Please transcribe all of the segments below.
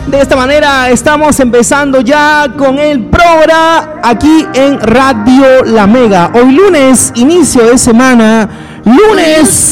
De esta manera estamos empezando ya con el programa aquí en Radio La Mega. Hoy lunes, inicio de semana. Lunes.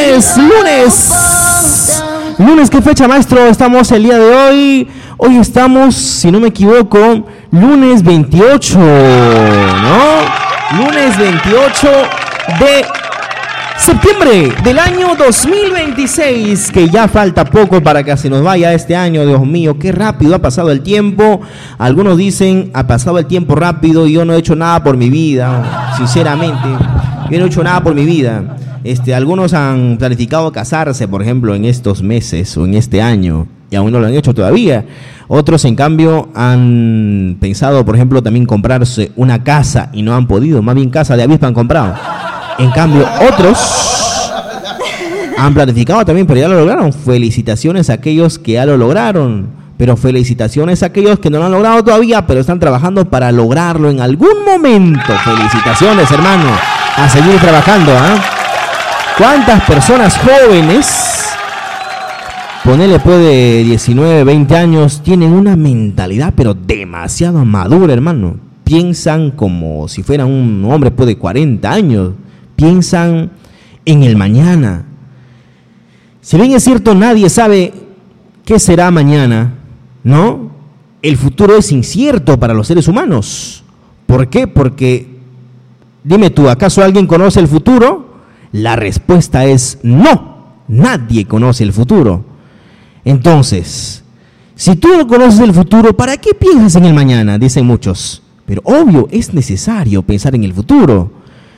Lunes, ¿qué fecha, maestro? Estamos el día de hoy. Hoy estamos, si no me equivoco, lunes 28, ¿no? Lunes 28 de septiembre del año 2026, que ya falta poco para que se nos vaya este año. Dios mío, qué rápido ha pasado el tiempo. Algunos dicen, ha pasado el tiempo rápido y yo no he hecho nada por mi vida. Sinceramente, yo no he hecho nada por mi vida. Algunos han planificado casarse, por ejemplo, en estos meses o en este año, y aún no lo han hecho todavía. Otros, en cambio, han pensado, por ejemplo, también comprarse una casa y no han podido. Más bien casa de avispa han comprado. En cambio, otros han planificado también, pero ya lo lograron. Felicitaciones a aquellos que ya lo lograron. Pero felicitaciones a aquellos que no lo han logrado todavía, pero están trabajando para lograrlo en algún momento. Felicitaciones, hermano. A seguir trabajando, ¿ah? ¿Cuántas personas jóvenes, ponele pues de 19, 20 años, tienen una mentalidad pero demasiado madura, hermano? Piensan como si fueran un hombre pues de 40 años. Piensan en el mañana. Si bien es cierto, nadie sabe qué será mañana, ¿no? El futuro es incierto para los seres humanos. ¿Por qué? Porque, dime tú, ¿acaso alguien conoce el futuro? La respuesta es no. Nadie conoce el futuro. Entonces, si tú no conoces el futuro, ¿para qué piensas en el mañana? Dicen muchos. Pero obvio, es necesario pensar en el futuro.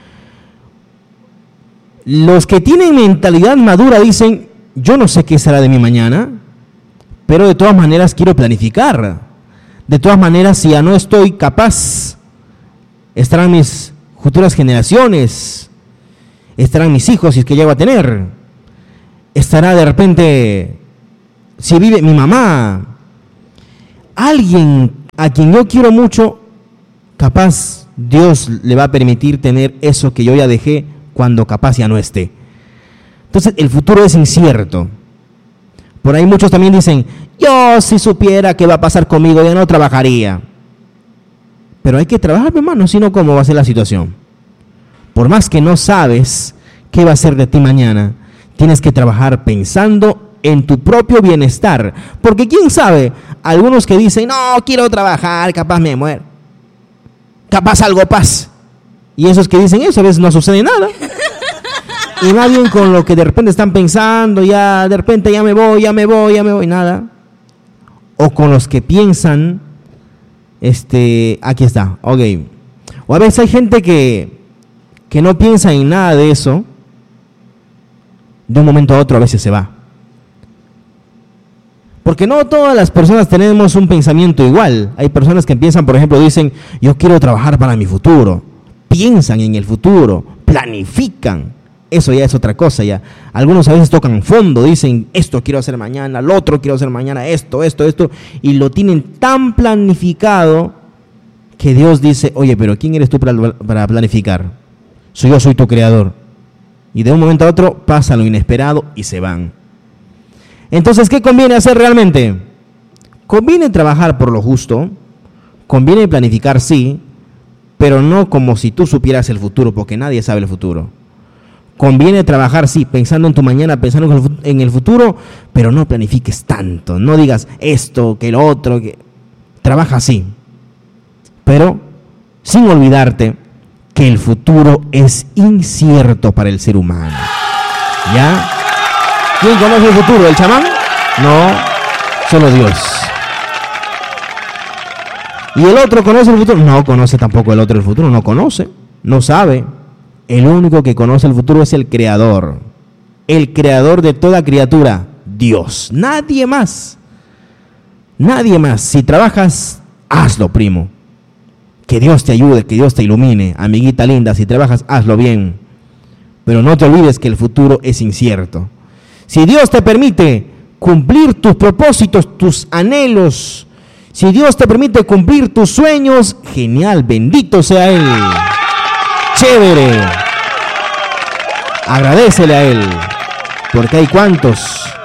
Los que tienen mentalidad madura dicen, yo no sé qué será de mi mañana, pero de todas maneras quiero planificar. De todas maneras, si ya no estoy capaz, estarán mis futuras generaciones, estarán mis hijos, si es que llego a tener, estará de repente, si vive mi mamá, alguien a quien yo quiero mucho, capaz Dios le va a permitir tener eso que yo ya dejé cuando capaz ya no esté. Entonces el futuro es incierto. Por ahí muchos también dicen, yo si supiera qué va a pasar conmigo ya no trabajaría. Pero hay que trabajar, hermano, si no, ¿cómo va a ser la situación? Por más que no sabes qué va a ser de ti mañana, tienes que trabajar pensando en tu propio bienestar. Porque quién sabe, algunos que dicen, no, quiero trabajar, capaz me muero, capaz algo pasa. Y esos que dicen eso, a veces no sucede nada. Y más bien con lo que de repente están pensando, ya de repente ya me voy, nada. O con los que piensan, aquí está, ok. O a veces hay gente que no piensa en nada de eso, de un momento a otro a veces se va. Porque no todas las personas tenemos un pensamiento igual. Hay personas que empiezan, por ejemplo, dicen, yo quiero trabajar para mi futuro. Piensan en el futuro, planifican. Eso ya es otra cosa ya. Algunos a veces tocan fondo, dicen, esto quiero hacer mañana, lo otro quiero hacer mañana, esto, y lo tienen tan planificado que Dios dice, oye, pero ¿quién eres tú para planificar? Yo soy tu creador. Y de un momento a otro pasa lo inesperado y se van. Entonces, ¿qué conviene hacer realmente? Conviene trabajar por lo justo, conviene planificar, sí, pero no como si tú supieras el futuro, porque nadie sabe el futuro. Conviene trabajar, sí, pensando en tu mañana, pensando en el futuro, pero no planifiques tanto. No digas esto, que lo otro. Trabaja así, pero sin olvidarte que el futuro es incierto para el ser humano. ¿Ya? ¿Quién conoce el futuro? ¿El chamán? No, solo Dios. ¿Y el otro conoce el futuro? No conoce tampoco el otro el futuro, no conoce, no sabe. El único que conoce el futuro es el Creador de toda criatura, Dios. Nadie más. Nadie más. Si trabajas, hazlo, primo. Que Dios te ayude, que Dios te ilumine. Amiguita linda, si trabajas, hazlo bien. Pero no te olvides que el futuro es incierto. Si Dios te permite cumplir tus propósitos, tus anhelos, si Dios te permite cumplir tus sueños, genial, bendito sea Él. Chévere. Agradécele a Él, porque hay cuantos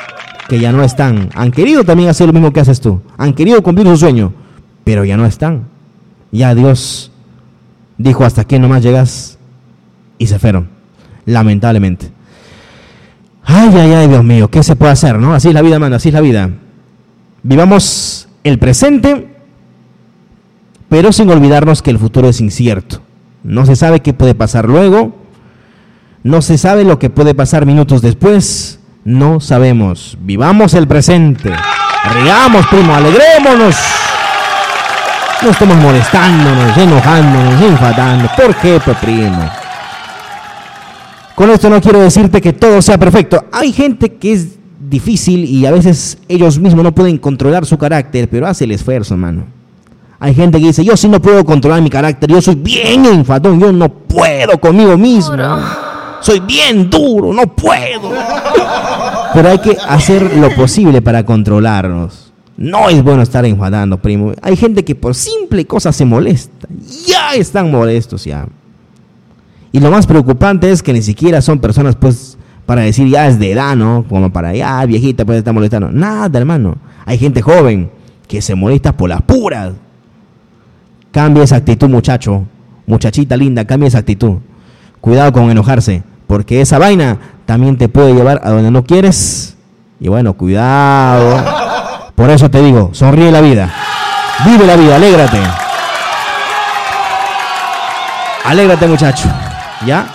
que ya no están. Han querido también hacer lo mismo que haces tú. Han querido cumplir su sueño, pero ya no están. Ya Dios dijo, hasta aquí nomás llegas, y se fueron, lamentablemente. Ay, Dios mío, ¿qué se puede hacer, no? Así es la vida, mano, así es la vida. Vivamos el presente, pero sin olvidarnos que el futuro es incierto. No se sabe qué puede pasar luego, no se sabe lo que puede pasar minutos después, no sabemos. Vivamos el presente, riamos, primo, alegrémonos. No estamos molestándonos, enojándonos, enfadando. ¿Por qué, primo? Con esto no quiero decirte que todo sea perfecto. Hay gente que es difícil y a veces ellos mismos no pueden controlar su carácter, pero hace el esfuerzo, mano. Hay gente que dice, yo sí no puedo controlar mi carácter, yo soy bien enfadón, yo no puedo conmigo mismo. Soy bien duro, no puedo. Pero hay que hacer lo posible para controlarnos. No es bueno estar enfadando, primo. Hay gente que por simple cosa se molesta. Ya están molestos ya. Y lo más preocupante es que ni siquiera son personas, pues, para decir ya es de edad, ¿no? Como para ya viejita, pues está molestando. Nada, hermano. Hay gente joven que se molesta por las puras. Cambia esa actitud, muchacho. Muchachita linda, cambia esa actitud. Cuidado con enojarse, porque esa vaina también te puede llevar a donde no quieres. Y bueno, cuidado. Por eso te digo, sonríe la vida. Vive la vida, alégrate. Alégrate, muchacho. ¿Ya?